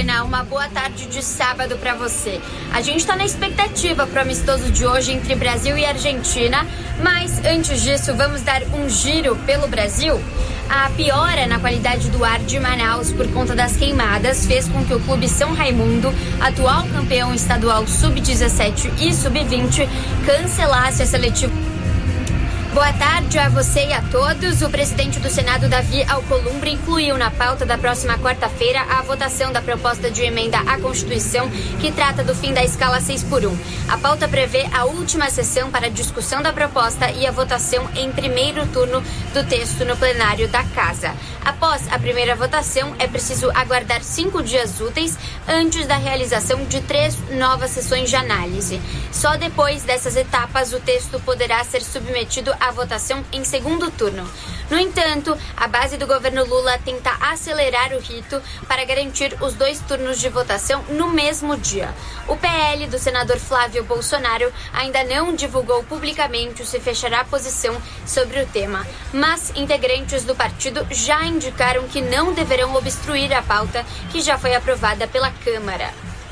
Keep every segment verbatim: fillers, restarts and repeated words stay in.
Ana, uma boa tarde de sábado para você. A gente tá na expectativa pro amistoso de hoje entre Brasil e Argentina, mas antes disso vamos dar um giro pelo Brasil. A piora na qualidade do ar de Manaus por conta das queimadas fez com que o Clube São Raimundo, atual campeão estadual sub dezessete e sub vinte, cancelasse a seletiva. Boa tarde a você e a todos. O presidente do Senado, Davi Alcolumbre, incluiu na pauta da próxima quarta-feira a votação da proposta de emenda à Constituição que trata do fim da escala seis por um. A pauta prevê a última sessão para a discussão da proposta e a votação em primeiro turno do texto no plenário da Casa. Após a primeira votação, é preciso aguardar cinco dias úteis antes da realização de três novas sessões de análise. Só depois dessas etapas, o texto poderá ser submetido à votação em segundo turno. No entanto, a base do governo Lula tenta acelerar o rito para garantir os dois turnos de votação no mesmo dia. O P L do senador Flávio Bolsonaro ainda não divulgou publicamente se fechará posição sobre o tema, mas integrantes do partido já indicaram que não deverão obstruir a pauta que já foi aprovada pela Câmara.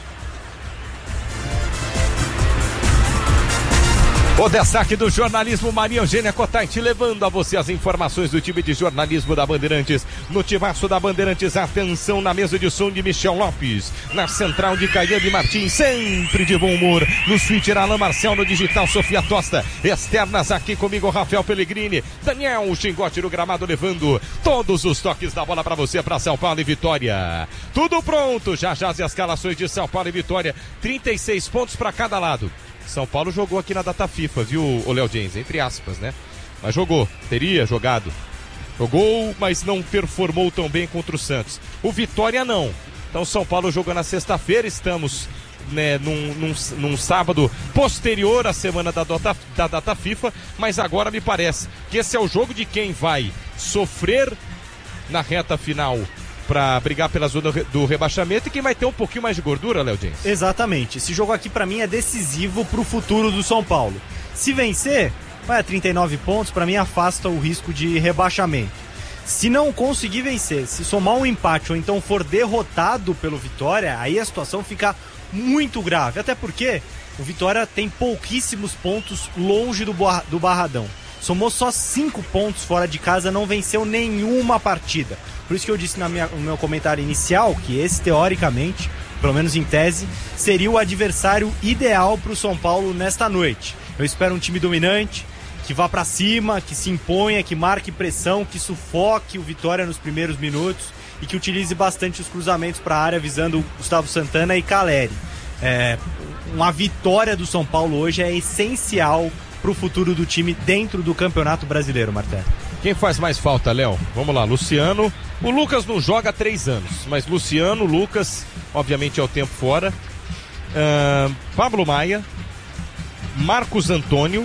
O destaque do jornalismo, Maria Eugênia Cotaiti, levando a você as informações do time de jornalismo da Bandeirantes. No timaço da Bandeirantes, atenção na mesa de som de Michel Lopes. Na central de Caiane Martins, sempre de bom humor. No switcher, Alain Marcel, no digital, Sofia Tosta. Externas aqui comigo, Rafael Pellegrini. Daniel, o Xingote no gramado, levando todos os toques da bola para você, para São Paulo e Vitória. Tudo pronto, já já as escalações de São Paulo e Vitória. trinta e seis pontos para cada lado. São Paulo jogou aqui na data FIFA, viu, o Léo James? Entre aspas, né? Mas jogou, teria jogado. Jogou, mas não performou tão bem contra o Santos. O Vitória não. Então São Paulo jogou na sexta-feira, estamos né, num, num, num sábado posterior à semana da data, da data FIFA, mas agora me parece que esse é o jogo de quem vai sofrer na reta final para brigar pela zona do rebaixamento e quem vai ter um pouquinho mais de gordura, Léo James. Exatamente. Esse jogo aqui para mim é decisivo para o futuro do São Paulo. Se vencer, vai a trinta e nove pontos, para mim afasta o risco de rebaixamento. Se não conseguir vencer, se somar um empate ou então for derrotado pelo Vitória, aí a situação fica muito grave. Até porque o Vitória tem pouquíssimos pontos longe do, bar- do Barradão. Somou só cinco pontos fora de casa, não venceu nenhuma partida. Por isso que eu disse na minha, no meu comentário inicial que esse, teoricamente, pelo menos em tese, seria o adversário ideal para o São Paulo nesta noite. Eu espero um time dominante, que vá para cima, que se imponha, que marque pressão, que sufoque o Vitória nos primeiros minutos e que utilize bastante os cruzamentos para a área visando Gustavo Santana e Caleri. É, uma vitória do São Paulo hoje é essencial para o futuro do time dentro do Campeonato Brasileiro, Martelo. Quem faz mais falta, Léo? Vamos lá, Luciano. O Lucas não joga há três anos, mas Luciano, Lucas, obviamente é o tempo fora. Uh, Pablo Maia, Marcos Antônio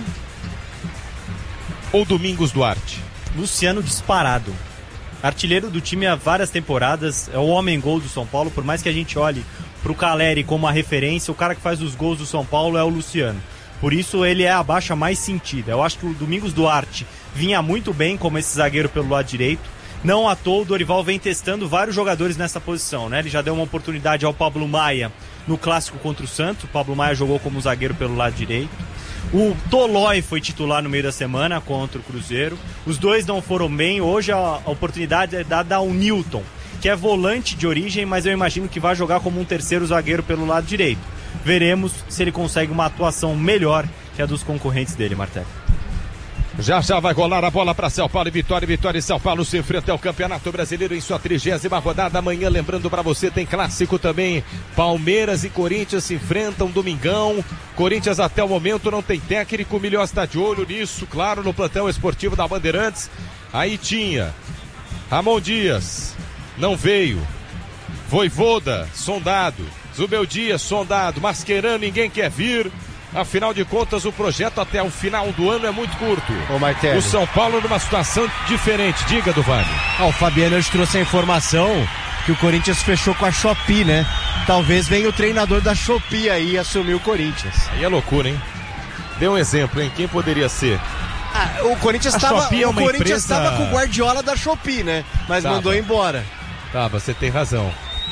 ou Domingos Duarte? Luciano disparado. Artilheiro do time há várias temporadas, é o homem-gol do São Paulo. Por mais que a gente olhe para o Caleri como a referência, o cara que faz os gols do São Paulo é o Luciano. Por isso ele é a baixa mais sentida. Eu acho que o Domingos Duarte vinha muito bem como esse zagueiro pelo lado direito. Não à toa o Dorival vem testando vários jogadores nessa posição, né? Ele já deu uma oportunidade ao Pablo Maia no clássico contra o Santos. O Pablo Maia jogou como zagueiro pelo lado direito. O Tolói foi titular no meio da semana contra o Cruzeiro. Os dois não foram bem. Hoje a oportunidade é dada ao Newton, que é volante de origem, mas eu imagino que vai jogar como um terceiro zagueiro pelo lado direito. Veremos se ele consegue uma atuação melhor que a dos concorrentes dele, Martelo. Já já vai rolar a bola para São Paulo e Vitória. Vitória e São Paulo se enfrentam ao Campeonato Brasileiro em sua trigésima rodada. Amanhã, lembrando para você, tem clássico também. Palmeiras e Corinthians se enfrentam domingão. Corinthians até o momento não tem técnico. O Milhão está de olho nisso, claro, no plantão esportivo da Bandeirantes. Aí tinha Ramon Dias, não veio. Vojvoda, sondado. Zubel Dias, sondado. Mascherano, ninguém quer vir. Afinal de contas, o projeto até o final do ano é muito curto. Ô, Martelo. O São Paulo numa situação diferente. Diga, do Vale. Ah, o Fabiano hoje trouxe a informação que o Corinthians fechou com a Shopee, né? Talvez venha o treinador da Shopee aí assumir o Corinthians. Aí é loucura, hein? Dê um exemplo, hein? Quem poderia ser? Ah, o Corinthians estava é o Corinthians estava empresa... com o Guardiola da Shopee, né? Mas tava. Mandou embora. Tá, você tem razão.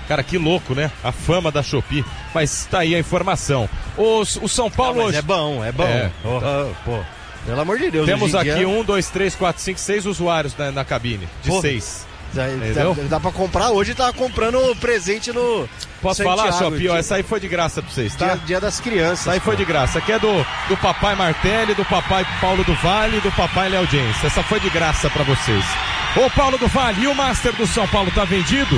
Cara, que louco, né? A fama da Shopee. Mas tá aí a informação. Os, o São Paulo Não, mas hoje... é bom, é bom. É. Oh, oh, pô, pelo amor de Deus. Temos aqui dia... um, dois, três, quatro, cinco, seis usuários na, na cabine. De Pô, seis. Dá, Entendeu? dá, dá pra comprar. Hoje tava comprando presente no Posso Santiago, falar, Shopee? dia, Ó, essa aí foi de graça pra vocês, tá? dia, dia das crianças. Essa aí foi pô. de graça. Aqui é do, do papai Martelli, do papai Paulo do Vale e do papai Léo Jens. Essa foi de graça pra vocês. Ô Paulo do Vale, e o Master do São Paulo tá vendido?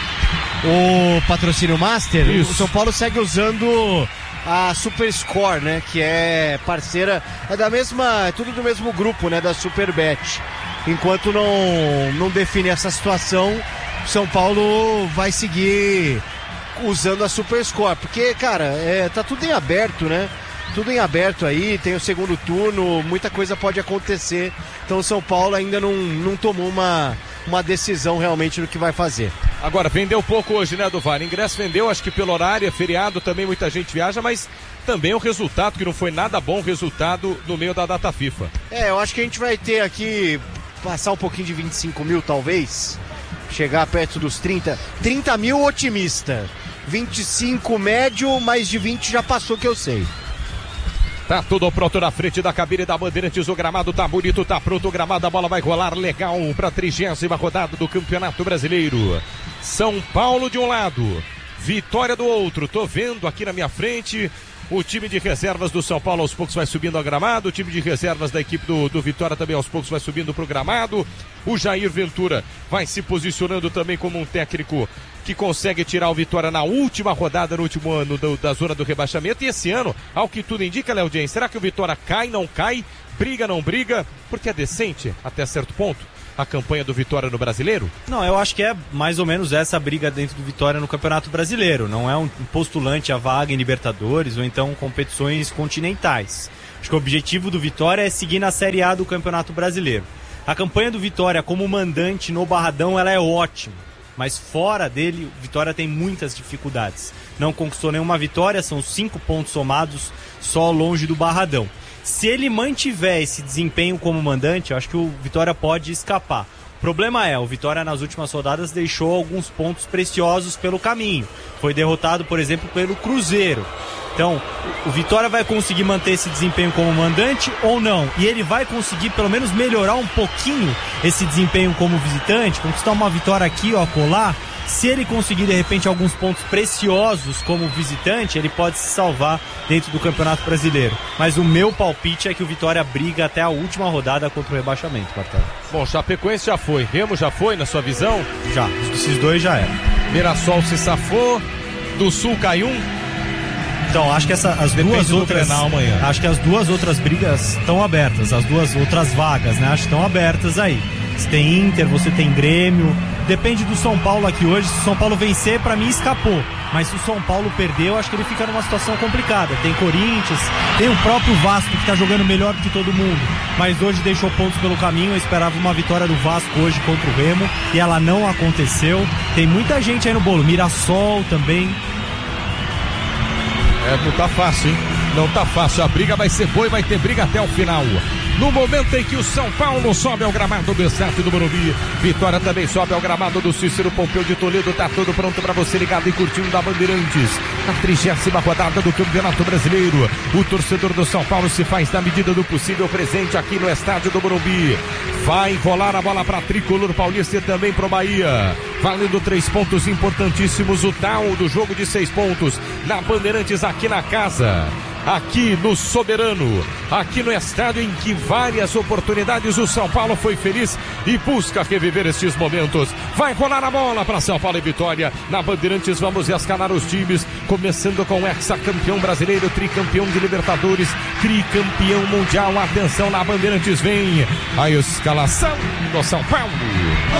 O patrocínio Master, Isso. o São Paulo segue usando a Super Score, né? Que é parceira, é da mesma, é tudo do mesmo grupo, né? Da Superbet. Enquanto não, não define essa situação, o São Paulo vai seguir usando a Super Score. Porque, cara, é, tá tudo em aberto, né? Tudo em aberto aí, tem o segundo turno, muita coisa pode acontecer. Então o São Paulo ainda não, não tomou uma, uma decisão realmente do que vai fazer. Agora, vendeu pouco hoje, né, do Vale? Ingresso vendeu, acho que pelo horário, é feriado, também muita gente viaja, mas também o resultado, que não foi nada bom, resultado no meio da data FIFA. É, eu acho que a gente vai ter aqui, passar um pouquinho de vinte e cinco mil talvez, chegar perto dos trinta. trinta mil otimista, vinte e cinco médio, mais de vinte já passou que eu sei. Tá tudo pronto na frente da cabine da Bandeirantes, o gramado tá bonito, tá pronto o gramado, a bola vai rolar legal para a trigésima rodada do Campeonato Brasileiro. São Paulo de um lado, Vitória do outro, tô vendo aqui na minha frente o time de reservas do São Paulo aos poucos vai subindo ao gramado, o time de reservas da equipe do, do Vitória também aos poucos vai subindo pro gramado. O Jair Ventura vai se posicionando também como um técnico que consegue tirar o Vitória na última rodada, no último ano do, da zona do rebaixamento. E esse ano, ao que tudo indica, Léo Jens, será que o Vitória cai, não cai, briga, não briga? Porque é decente até certo ponto a campanha do Vitória no Brasileiro? Não, eu acho que é mais ou menos essa briga dentro do Vitória no Campeonato Brasileiro. Não é um postulante a vaga em Libertadores ou então competições continentais. Acho que o objetivo do Vitória é seguir na Série A do Campeonato Brasileiro. A campanha do Vitória como mandante no Barradão, ela é ótima. Mas fora dele, o Vitória tem muitas dificuldades. Não conquistou nenhuma vitória, são cinco pontos somados só longe do Barradão. Se ele mantiver esse desempenho como mandante, eu acho que o Vitória pode escapar. O problema é, o Vitória nas últimas rodadas deixou alguns pontos preciosos pelo caminho. Foi derrotado, por exemplo, pelo Cruzeiro. Então, o Vitória vai conseguir manter esse desempenho como mandante ou não? E ele vai conseguir pelo menos melhorar um pouquinho esse desempenho como visitante, conquistar uma vitória aqui ou acolá. Se ele conseguir, de repente, alguns pontos preciosos como visitante, ele pode se salvar dentro do Campeonato Brasileiro. Mas o meu palpite é que o Vitória briga até a última rodada contra o rebaixamento, Martelo. Bom, Chapecoense já foi, Remo já foi, na sua visão? Já, esses dois já eram. Mirassol se safou, do Sul cai um. Então, acho que essa, as Depende duas do outras Grenal amanhã. Acho que as duas outras brigas estão abertas, as duas outras vagas, né? Acho que estão abertas aí. Você tem Inter, você tem Grêmio. Depende do São Paulo aqui hoje. Se o São Paulo vencer, pra mim escapou. Mas se o São Paulo perder, eu acho que ele fica numa situação complicada. Tem Corinthians, tem o próprio Vasco que tá jogando melhor do que todo mundo, mas hoje deixou pontos pelo caminho. Eu esperava uma vitória do Vasco hoje contra o Remo e ela não aconteceu. Tem muita gente aí no bolo, Mirassol também. É, não tá fácil, hein? Não tá fácil. A briga vai ser boa e vai ter briga até o final. No momento em que o São Paulo sobe ao gramado do Estádio do Morumbi, Vitória também sobe ao gramado do Cícero Pompeu de Toledo. Tá tudo pronto para você ligado e curtindo da Bandeirantes. Na trigésima rodada do Campeonato Brasileiro, o torcedor do São Paulo se faz na medida do possível presente aqui no Estádio do Morumbi. Vai rolar a bola para Tricolor Paulista e também pro Bahia. Valendo três pontos importantíssimos, o tal do jogo de seis pontos na Bandeirantes aqui na casa. Aqui no Soberano, aqui no estádio em que várias oportunidades o São Paulo foi feliz e busca reviver estes momentos. Vai rolar a bola para São Paulo e Vitória. Na Bandeirantes vamos escalar os times, começando com o hexacampeão brasileiro, tricampeão de Libertadores, tricampeão mundial. Atenção, na Bandeirantes vem a escalação do São Paulo.